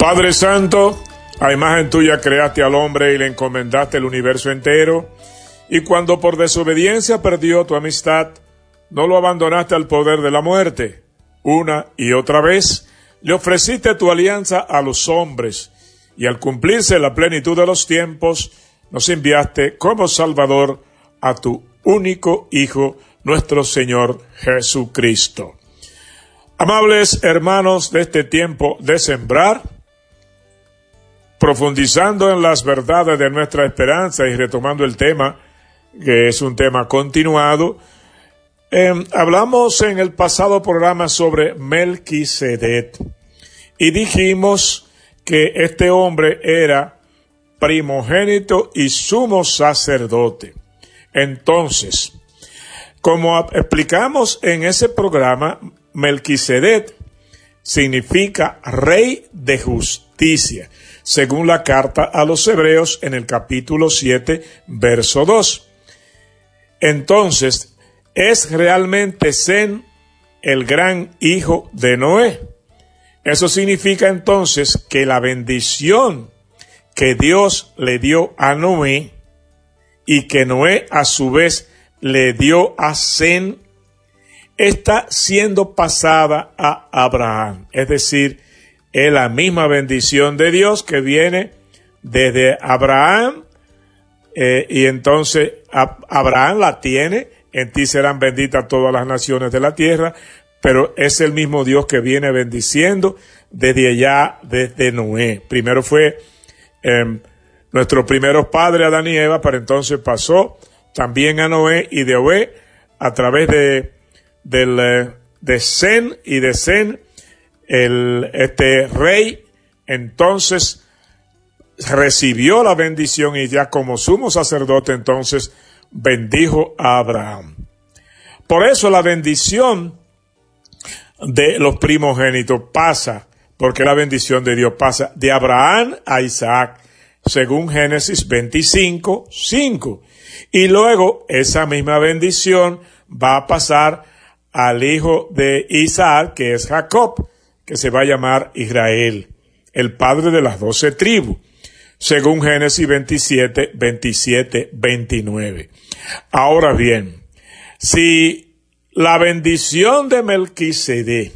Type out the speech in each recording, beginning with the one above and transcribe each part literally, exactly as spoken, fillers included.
Padre Santo, a imagen tuya creaste al hombre y le encomendaste el universo entero, y cuando por desobediencia perdió tu amistad, no lo abandonaste al poder de la muerte. Una y otra vez le ofreciste tu alianza a los hombres, y al cumplirse la plenitud de los tiempos, nos enviaste como Salvador a tu único Hijo, nuestro Señor Jesucristo. Amables hermanos de este tiempo de sembrar, profundizando en las verdades de nuestra esperanza y retomando el tema, que es un tema continuado, eh, hablamos en el pasado programa sobre Melquisedec y dijimos que este hombre era primogénito y sumo sacerdote. Entonces, como explicamos en ese programa, Melquisedec significa rey de justicia, según la carta a los Hebreos en el capítulo siete, verso dos. Entonces, es realmente Sem el gran hijo de Noé. Eso significa entonces que la bendición que Dios le dio a Noé y que Noé a su vez le dio a Sem está siendo pasada a Abraham. Es decir, es la misma bendición de Dios que viene desde Abraham, eh, y entonces a, Abraham la tiene, en ti serán benditas todas las naciones de la tierra, pero es el mismo Dios que viene bendiciendo desde allá, desde Noé. Primero fue eh, nuestros primeros padres, Adán y Eva, pero entonces pasó también a Noé, y de Noé a través de, del, de Sem y de Sem, el, este rey, entonces recibió la bendición y ya como sumo sacerdote, entonces bendijo a Abraham. Por eso la bendición de los primogénitos pasa, porque la bendición de Dios pasa de Abraham a Isaac, según Génesis veinticinco, cinco. Y luego esa misma bendición va a pasar al hijo de Isaac, que es Jacob, que se va a llamar Israel, el padre de las doce tribus, según Génesis veintisiete, veintisiete, veintinueve. Ahora bien, si la bendición de Melquisedec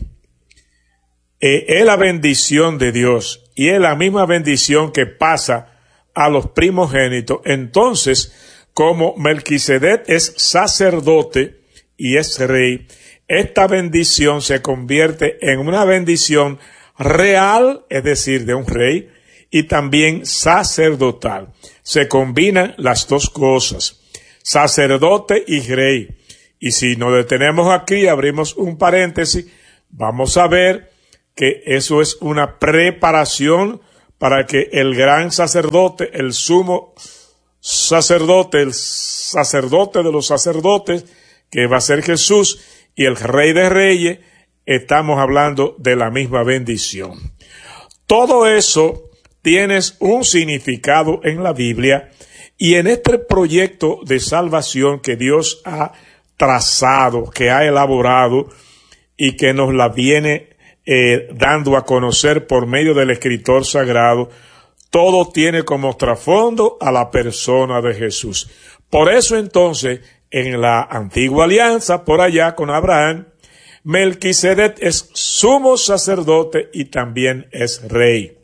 eh, es la bendición de Dios y es la misma bendición que pasa a los primogénitos, entonces, como Melquisedec es sacerdote y es rey, esta bendición se convierte en una bendición real, es decir, de un rey, y también sacerdotal. Se combinan las dos cosas, sacerdote y rey. Y si nos detenemos aquí, abrimos un paréntesis, vamos a ver que eso es una preparación para que el gran sacerdote, el sumo sacerdote, el sacerdote de los sacerdotes, que va a ser Jesús, y el Rey de Reyes, estamos hablando de la misma bendición. Todo eso tiene un significado en la Biblia, y en este proyecto de salvación que Dios ha trazado, que ha elaborado, y que nos la viene eh, dando a conocer por medio del escritor sagrado, todo tiene como trasfondo a la persona de Jesús. Por eso entonces, en la antigua alianza, por allá con Abraham, Melquisedec es sumo sacerdote y también es rey.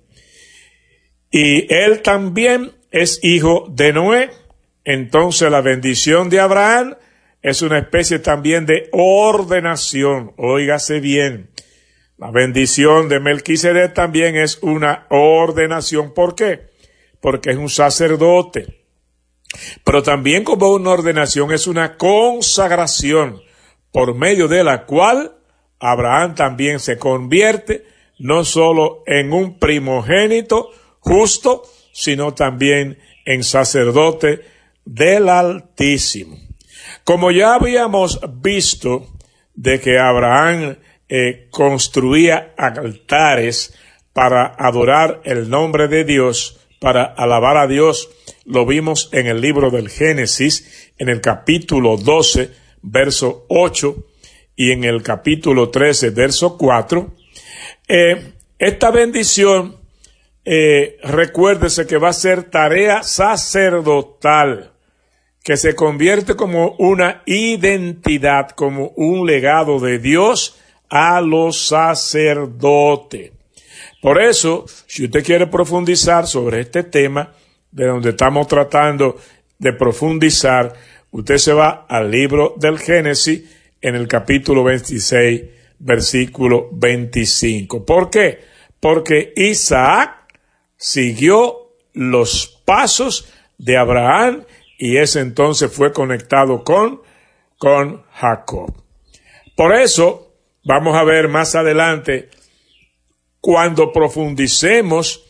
Y él también es hijo de Noé. Entonces la bendición de Abraham es una especie también de ordenación. Óigase bien. La bendición de Melquisedec también es una ordenación. ¿Por qué? Porque es un sacerdote. Pero también como una ordenación es una consagración por medio de la cual Abraham también se convierte no solo en un primogénito justo, sino también en sacerdote del Altísimo. Como ya habíamos visto de que Abraham eh, construía altares para adorar el nombre de Dios, para alabar a Dios, lo vimos en el libro del Génesis, en el capítulo doce, verso ocho, y en el capítulo trece, verso cuatro. Eh, esta bendición eh, recuérdese que va a ser tarea sacerdotal, que se convierte como una identidad, como un legado de Dios a los sacerdotes. Por eso, si usted quiere profundizar sobre este tema, de donde estamos tratando de profundizar, usted se va al libro del Génesis en el capítulo veintiséis, versículo veinticinco. ¿Por qué? Porque Isaac siguió los pasos de Abraham y ese entonces fue conectado con, con Jacob. Por eso, vamos a ver más adelante, cuando profundicemos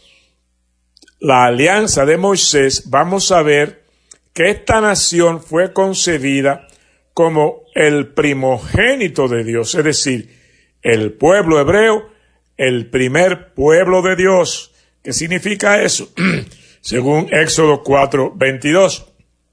la alianza de Moisés, vamos a ver que esta nación fue concebida como el primogénito de Dios, es decir, el pueblo hebreo, el primer pueblo de Dios. ¿Qué significa eso? Según Éxodo cuatro veintidós.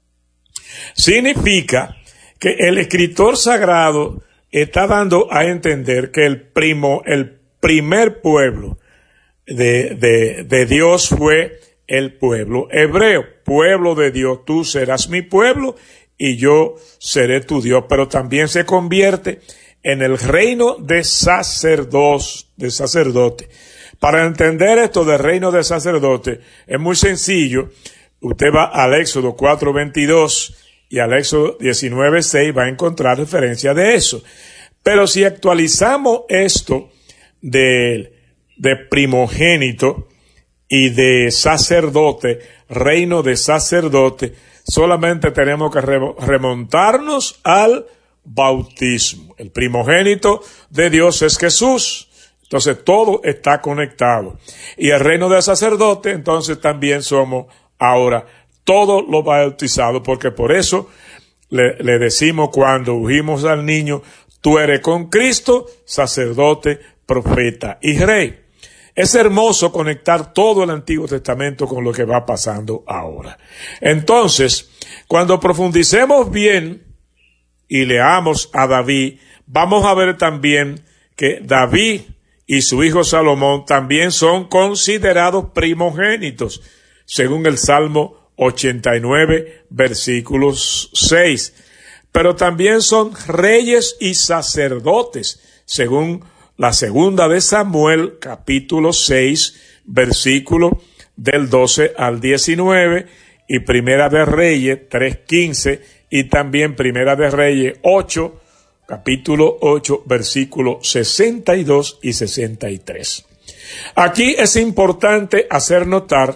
Significa que el escritor sagrado está dando a entender que el primo, el primer pueblo de, de, de Dios fue el pueblo hebreo. Pueblo de Dios, tú serás mi pueblo y yo seré tu Dios. Pero también se convierte en el reino de sacerdos, de sacerdote. Para entender esto del reino de sacerdote es muy sencillo. Usted va al Éxodo cuatro veintidós y al Éxodo diecinueve seis, va a encontrar referencia de eso. Pero si actualizamos esto de, de primogénito y de sacerdote, reino de sacerdote, solamente tenemos que remontarnos al bautismo. El primogénito de Dios es Jesús. Entonces todo está conectado. Y el reino de sacerdote, entonces también somos ahora todos los bautizados, porque por eso le, le decimos cuando ungimos al niño, tú eres con Cristo, sacerdote, profeta y rey. Es hermoso conectar todo el Antiguo Testamento con lo que va pasando ahora. Entonces, cuando profundicemos bien y leamos a David, vamos a ver también que David y su hijo Salomón también son considerados primogénitos, según el Salmo ochenta y nueve, versículos seis. Pero también son reyes y sacerdotes, según la segunda de Samuel, capítulo seis, versículo del doce al diecinueve, y primera de Reyes, tres quince, y también primera de Reyes, ocho, capítulo ocho, versículos sesenta y dos y sesenta y tres. Aquí es importante hacer notar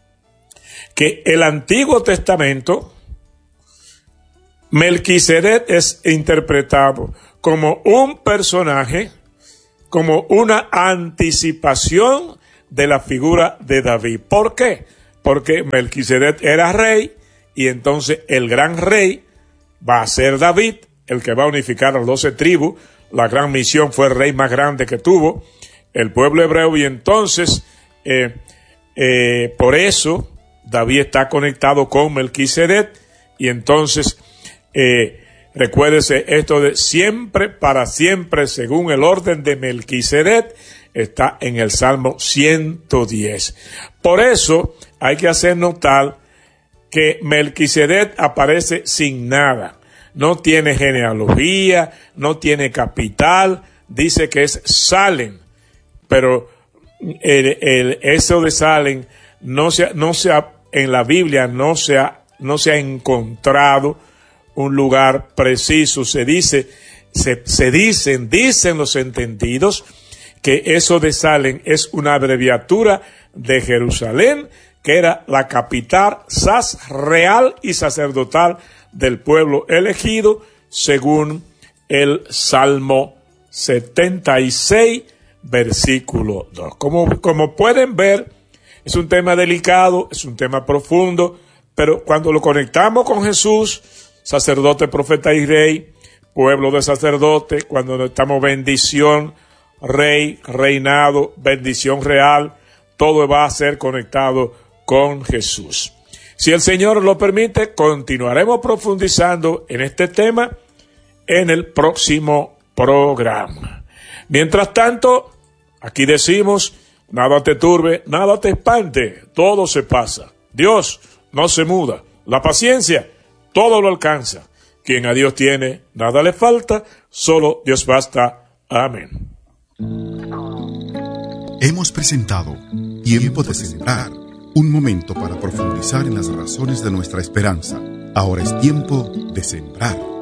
que el Antiguo Testamento, Melquisedec es interpretado como un personaje, como una anticipación de la figura de David. ¿Por qué? Porque Melquisedec era rey y entonces el gran rey va a ser David, el que va a unificar a las doce tribus. La gran misión fue el rey más grande que tuvo el pueblo hebreo y entonces eh, eh, por eso David está conectado con Melquisedec y entonces eh, recuérdese esto de siempre para siempre según el orden de Melquisedec, está en el Salmo ciento diez. Por eso hay que hacer notar que Melquisedec aparece sin nada. No tiene genealogía, no tiene capital, dice que es Salem, pero el, el, eso de Salem no se, no se ha, en la Biblia no se ha, no se ha encontrado un lugar preciso. Se dice, se, se dicen, dicen los entendidos que eso de Salem es una abreviatura de Jerusalén, que era la capital sas real y sacerdotal del pueblo elegido, según el Salmo setenta y seis, versículo dos. Como, como pueden ver, es un tema delicado, es un tema profundo, pero cuando lo conectamos con Jesús, sacerdote, profeta y rey, pueblo de sacerdote, cuando estamos bendición, rey, reinado, bendición real, todo va a ser conectado con Jesús. Si el Señor lo permite, continuaremos profundizando en este tema en el próximo programa. Mientras tanto, aquí decimos, Nada te turbe, nada te espante, todo se pasa. Dios no se muda. La paciencia, todo lo alcanza. Quien a Dios tiene, nada le falta, solo Dios basta. Amén. Hemos presentado Tiempo de Sembrar, un momento para profundizar en las razones de nuestra esperanza. Ahora es tiempo de sembrar.